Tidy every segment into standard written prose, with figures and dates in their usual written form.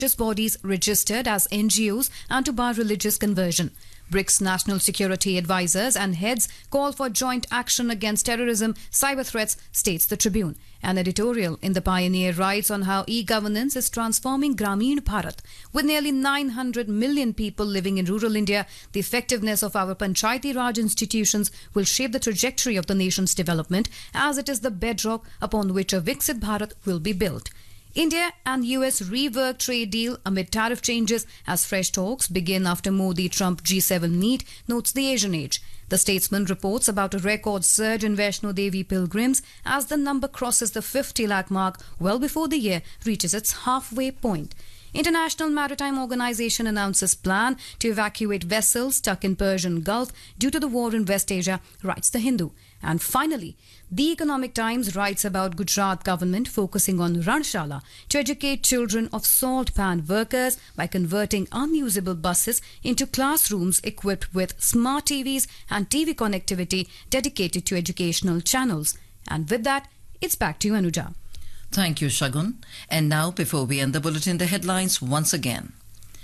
religious bodies registered as NGOs and to bar religious conversion. BRICS national security advisors and heads call for joint action against terrorism, cyber threats, states the Tribune. An editorial in The Pioneer writes on how e-governance is transforming Grameen Bharat. With nearly 900 million people living in rural India, the effectiveness of our Panchayati Raj institutions will shape the trajectory of the nation's development, as it is the bedrock upon which a Viksit Bharat will be built. India and US rework trade deal amid tariff changes as fresh talks begin after Modi-Trump G7 meet, notes the Asian Age. The Statesman reports about a record surge in Vaishno Devi pilgrims as the number crosses the 50 lakh mark well before the year reaches its halfway point. International Maritime Organization announces plan to evacuate vessels stuck in Persian Gulf due to the war in West Asia, writes The Hindu. And finally, The Economic Times writes about Gujarat government focusing on Ranshala to educate children of salt pan workers by converting unusable buses into classrooms equipped with smart TVs and TV connectivity dedicated to educational channels. And with that, it's back to you, Anuja. Thank you, Shagun. And now, before we end the bulletin, the headlines once again.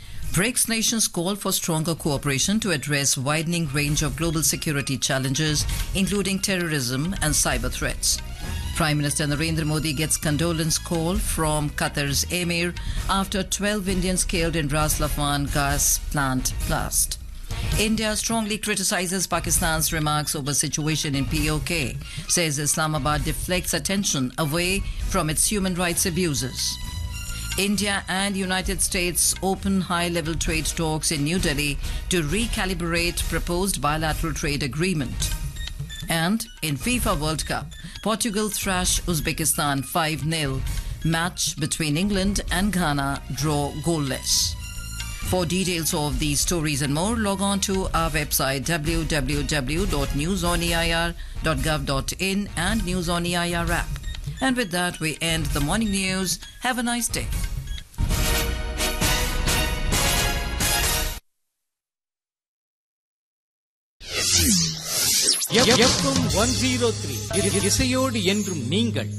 BRICS nations call for stronger cooperation to address widening range of global security challenges, including terrorism and cyber threats. Prime Minister Narendra Modi gets condolence call from Qatar's Emir after 12 Indians killed in Ras Laffan gas plant blast. India strongly criticizes Pakistan's remarks over situation in POK, says Islamabad deflects attention away from its human rights abuses. India and United States open high-level trade talks in New Delhi to recalibrate proposed bilateral trade agreement. And in FIFA World Cup, Portugal thrash Uzbekistan 5-0. Match between England and Ghana draw goalless. For details of these stories and more, log on to our website www.newsoneir.gov.in and News on EIR app. And with that, we end the morning news. Have a nice day. FM 103 இசையோடு என்றும் நீங்கள்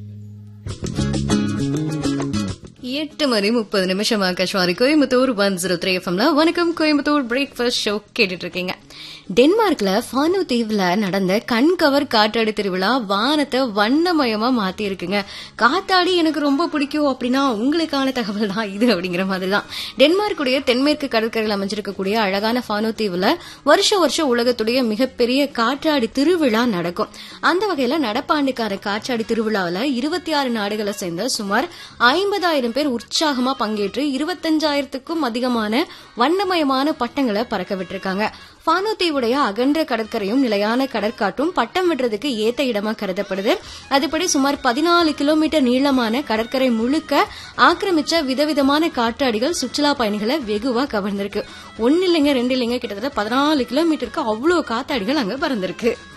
8:30 ஆகாஷ்வாணி கோயம்புத்தூர் 103 எஃப்எம்ல வணக்கம் Coimbatore breakfast show கேட்டுட்டு இருக்கீங்க. டென்மார்க்ல ஃபானோ தீவுல நடந்த கண்கவர் காற்றாடி திருவிழா வானத்தை வண்ணமயமா மாத்தி இருக்குங்க. காத்தாடி எனக்கு ரொம்ப பிடிக்கும் அப்படின்னா உங்களுக்கான தகவல் தான் இது அப்படிங்கிற மாதிரி தான். டென்மார்க்குடைய தென்மேற்கு கடற்கரையில் அமைஞ்சிருக்கக்கூடிய அழகான ஃபானோ தீவுல வருஷம் உலகத்துடைய மிகப்பெரிய காற்றாடி திருவிழா நடக்கும். அந்த வகையில நடப்பாண்டுக்கான காற்றாடி திருவிழாவில 26 நாடுகளை சேர்ந்த சுமார் 50,000 பேர் உற்சாகமா பங்கேற்று 25,000க்கும் அதிகமான வண்ணமயமான பட்டங்களை பறக்க விட்டிருக்காங்க. ஃபானோ தீவுடைய அகன்ற கடற்கரையும் நிலையான கடற்காற்றும் பட்டம் விடுறதுக்கு ஏத்த இடமா கருதப்படுது. அதுபடி சுமார் 14 கிலோமீட்டர் நீளமான கடற்கரை முழுக்க ஆக்கிரமிச்ச விதவிதமான காற்றாடிகள் சுற்றுலா பயணிகளை வெகுவா கவர்ந்திருக்கு. 1 இல்லைங்க 2 இல்லைங்க கிட்டத்தட்ட 14 கிலோமீட்டருக்கு அவ்வளவு காத்தாடிகள் அங்க பறந்திருக்கு.